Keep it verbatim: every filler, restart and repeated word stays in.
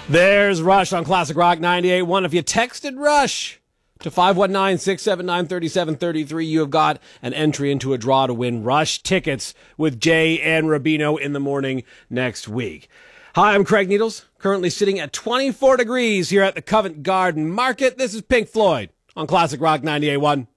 There's Rush on Classic Rock ninety-eight point one. If you texted Rush to five one nine, six seven nine, three seven three three, you have got an entry into a draw to win Rush tickets with Jay and Rubino in the morning next week. Hi, I'm Craig Needles, currently sitting at twenty-four degrees here at the Covent Garden Market. This is Pink Floyd on Classic Rock ninety-eight point one.